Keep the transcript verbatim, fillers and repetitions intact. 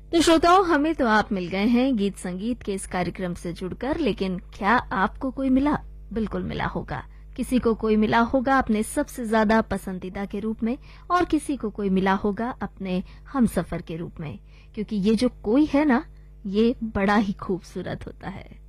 तो श्रोताओं, हमें तो आप मिल गए हैं गीत संगीत के इस कार्यक्रम से जुड़कर, लेकिन क्या आपको कोई मिला? बिल्कुल मिला होगा। किसी को कोई मिला होगा अपने सबसे ज्यादा पसंदीदा के रूप में, और किसी को कोई मिला होगा अपने हमसफर के रूप में, क्योंकि ये जो कोई है ना, ये बड़ा ही खूबसूरत होता है।